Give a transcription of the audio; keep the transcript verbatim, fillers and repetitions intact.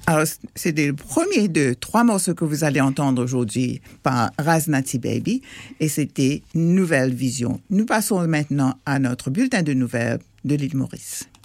Alors, c'était le premier de trois morceaux que vous allez entendre aujourd'hui par Raznati Baby et c'était Nouvelle Vision. Nous passons maintenant à notre bulletin de nouvelles de l'île Maurice.